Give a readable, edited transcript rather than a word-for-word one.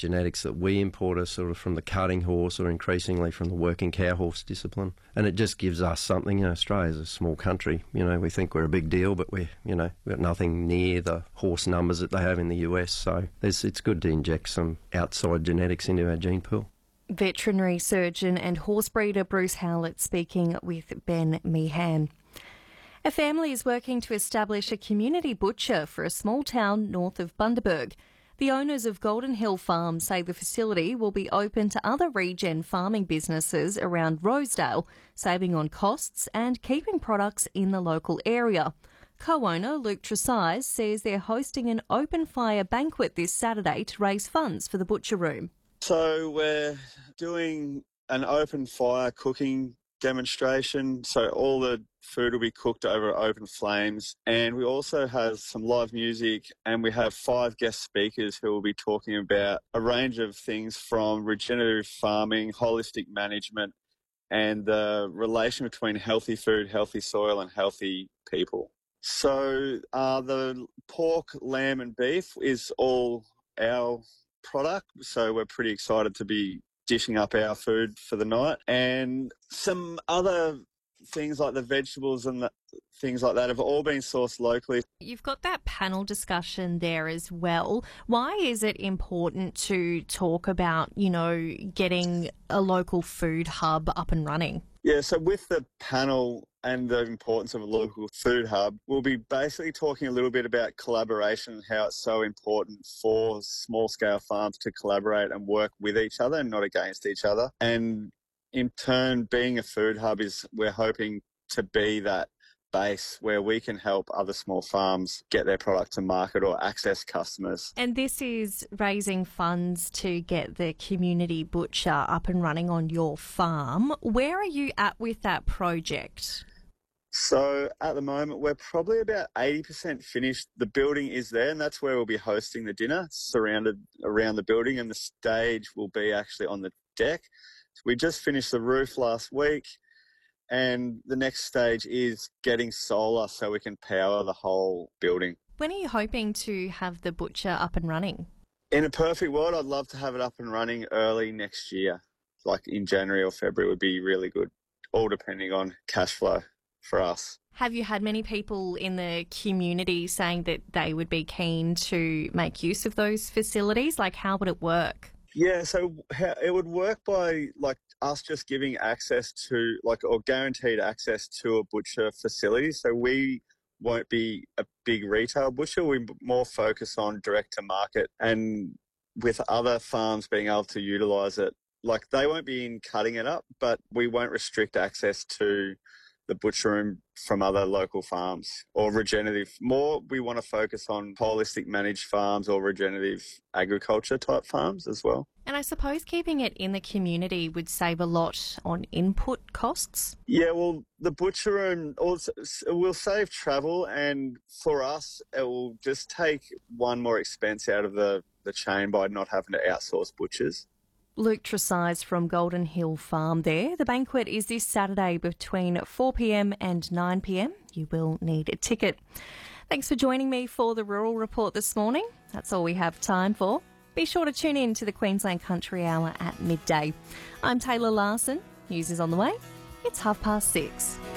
genetics that we import are sort of from the cutting horse or increasingly from the working cow horse discipline. And it just gives us something. You know, Australia's a small country. You know, we think we're a big deal, but we've got nothing near the horse numbers that they have in the US. So it's good to inject some outside genetics into our gene pool. Veterinary surgeon and horse breeder Bruce Howlett speaking with Ben Meehan. A family is working to establish a community butcher for a small town north of Bundaberg. The owners of Golden Hill Farm say the facility will be open to other regen farming businesses around Rosedale, saving on costs and keeping products in the local area. Co-owner Luke Tresize says they're hosting an open fire banquet this Saturday to raise funds for the butcher room. So we're doing an open fire cooking demonstration. So all the food will be cooked over open flames. And we also have some live music, and we have 5 guest speakers who will be talking about a range of things from regenerative farming, holistic management, and the relation between healthy food, healthy soil, and healthy people. So the pork, lamb and beef is all our product. So we're pretty excited to be dishing up our food for the night. And some other things like the vegetables and things like that have all been sourced locally. You've got that panel discussion there as well. Why is it important to talk about, getting a local food hub up and running? Yeah, so with the panel and the importance of a local food hub, we'll be basically talking a little bit about collaboration and how it's so important for small-scale farms to collaborate and work with each other and not against each other. And in turn, being a food hub we're hoping to be that base where we can help other small farms get their product to market or access customers. And this is raising funds to get the community butcher up and running on your farm. Where are you at with that project? So at the moment, we're probably about 80% finished. The building is there, and that's where we'll be hosting the dinner, surrounded around the building, and the stage will be actually on the deck. So we just finished the roof last week, and the next stage is getting solar so we can power the whole building. When are you hoping to have the butcher up and running? In a perfect world, I'd love to have it up and running early next year, like in January or February would be really good, all depending on cash flow for us. Have you had many people in the community saying that they would be keen to make use of those facilities? Like, how would it work? Yeah, so it would work by us just giving access to or guaranteed access to a butcher facility. So we won't be a big retail butcher. We more focus on direct to market, and with other farms being able to utilise it. They won't be in cutting it up, but we won't restrict access to the butcher room from other local farms or regenerative. More, we want to focus on holistic managed farms or regenerative agriculture type farms as well. And I suppose keeping it in the community would save a lot on input costs? Yeah, well, the butcher room also will save travel, and for us, it will just take one more expense out of the chain by not having to outsource butchers. Luke Tresize from Golden Hill Farm there. The banquet is this Saturday between 4 p.m. and 9 p.m. You will need a ticket. Thanks for joining me for the Rural Report this morning. That's all we have time for. Be sure to tune in to the Queensland Country Hour at midday. I'm Taylor Larson. News is on the way. It's 6:30.